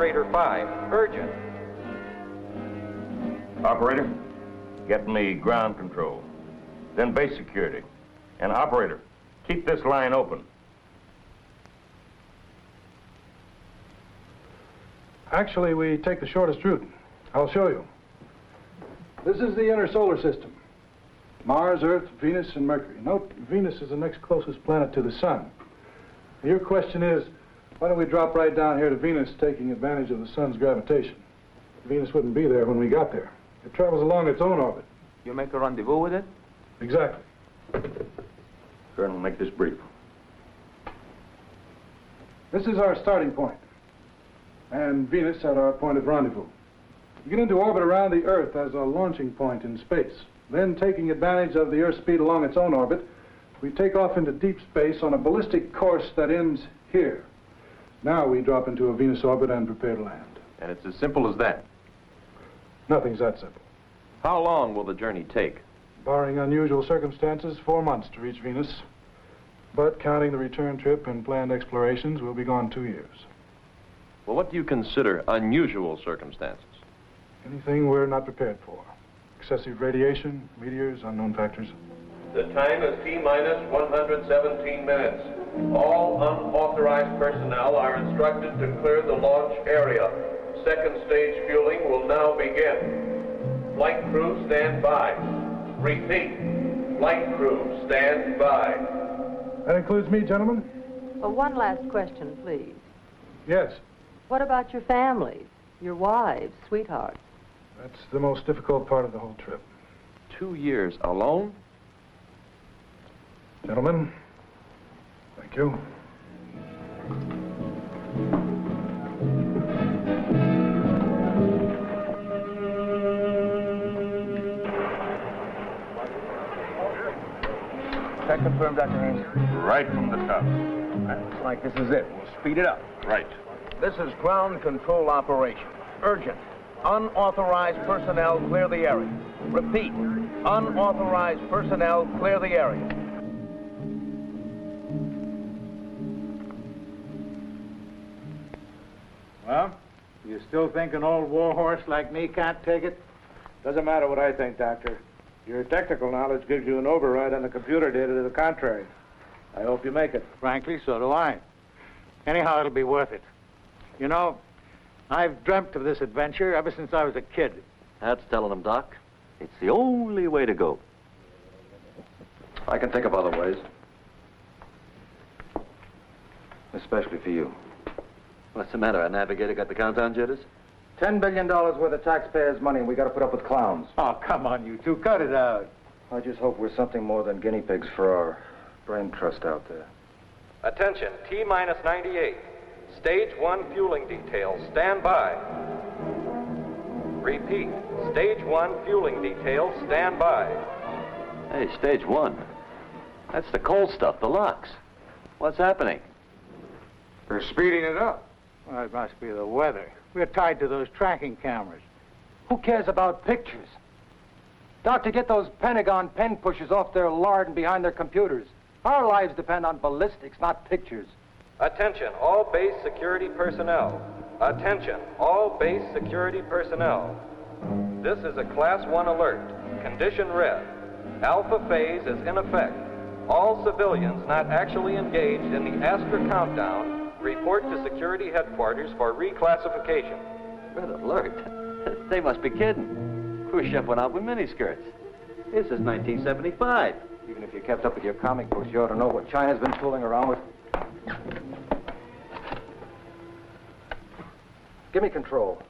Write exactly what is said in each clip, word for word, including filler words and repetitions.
Operator five, urgent. Operator, get me ground control, then base security. And operator, keep this line open. Actually, we take the shortest route. I'll show you. This is the inner solar system. Mars, Earth, Venus, and Mercury. Note, Venus is the next closest planet to the sun. Your question is, why don't we drop right down here to Venus, taking advantage of the sun's gravitation? Venus wouldn't be there when we got there. It travels along its own orbit. You make a rendezvous with it? Exactly. Colonel, make this brief. This is our starting point, and Venus at our point of rendezvous. We get into orbit around the Earth as a launching point in space. Then, taking advantage of the Earth's speed along its own orbit, we take off into deep space on a ballistic course that ends here. Now we drop into a Venus orbit and prepare to land. And it's as simple as that. Nothing's that simple. How long will the journey take? Barring unusual circumstances, four months to reach Venus. But counting the return trip and planned explorations, we'll be gone two years. Well, what do you consider unusual circumstances? Anything we're not prepared for. Excessive radiation, meteors, unknown factors. The time is T minus one hundred seventeen minutes. All unauthorized personnel are instructed to clear the launch area. Second stage fueling will now begin. Flight crew, stand by. Repeat. Flight crew, stand by. That includes me, gentlemen? Well, one last question, please. Yes. What about your families, your wives, sweethearts? That's the most difficult part of the whole trip. Two years alone? Gentlemen, thank you. That confirmed, Doctor Haynes? Right from the top. Looks like this is it. We'll speed it up. Right. This is ground control operation. Urgent. Unauthorized personnel clear the area. Repeat. Unauthorized personnel clear the area. Well, you still think an old warhorse like me can't take it? Doesn't matter what I think, Doctor. Your technical knowledge gives you an override on the computer data to the contrary. I hope you make it. Frankly, so do I. Anyhow, it'll be worth it. You know, I've dreamt of this adventure ever since I was a kid. That's telling them, Doc. It's the only way to go. I can think of other ways. Especially for you. What's the matter? Our navigator got the countdown jitters? Ten billion dollars worth of taxpayers' money, and we got to put up with clowns. Oh, come on, you two. Cut it out. I just hope we're something more than guinea pigs for our brain trust out there. Attention, T minus ninety-eight. Stage one fueling detail, stand by. Repeat, stage one fueling detail, stand by. Hey, stage one. That's the cold stuff, the locks. What's happening? They're speeding it up. Well, it must be the weather. We're tied to those tracking cameras. Who cares about pictures? Doctor, get those Pentagon pen pushers off their lard and behind their computers. Our lives depend on ballistics, not pictures. Attention, all base security personnel. Attention, all base security personnel. This is a class one alert. Condition red. Alpha phase is in effect. All civilians not actually engaged in the Astra countdown report to security headquarters for reclassification. Red alert? They must be kidding. Khrushchev went out with miniskirts. This is nineteen seventy-five. Even if you kept up with your comic books, you ought to know what China's been fooling around with. Give me control.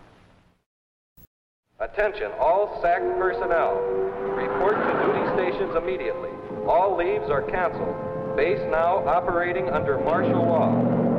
Attention, all S A C personnel. Report to duty stations immediately. All leaves are canceled. Base now operating under martial law.